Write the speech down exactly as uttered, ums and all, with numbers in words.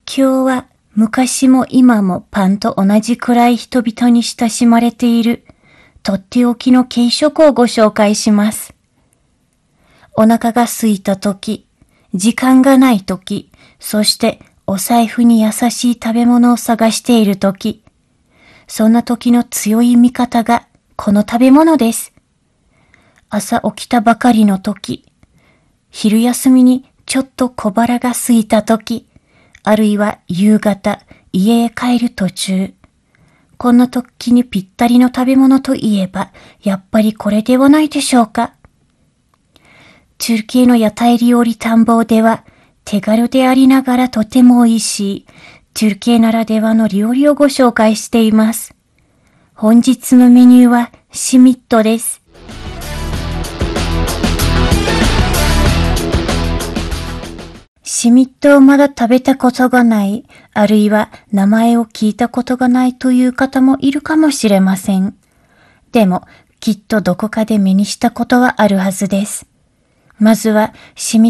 今日は昔も今もパンと同じくらい人々に親しまれているとっておきの軽食をご紹介します。お腹が空いたとき、時間がないとき、そしてお財布に優しい食べ物を探しているとき、そんな時の強い味方がこの食べ物です。朝起きたばかりのとき、昼休みにちょっと小腹が空いたとき、あるいは夕方家へ帰る途中、こんな時にぴったりの食べ物といえば、やっぱりこれではないでしょうか。チュルキーの屋台料理探訪では、手軽でありながらとても美味しい、チュルキーならではの料理をご紹介しています。本日のメニューはシミットです。シミットをまだ食べたことがない、あるいは名前を聞いたことがないという方もいるかもしれません。でも、きっとどこかで目にしたことはあるはずです。まずはシミッ